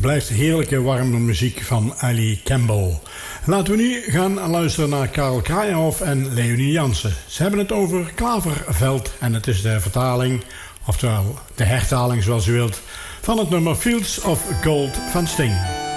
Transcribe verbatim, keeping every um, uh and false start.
blijft heerlijke warme muziek van Ali Campbell. Laten we nu gaan luisteren naar Karel Kraaienhof en Leonie Jansen. Ze hebben het over Klaverveld en het is de vertaling, oftewel de hertaling zoals u wilt, van het nummer Fields of Gold van Sting.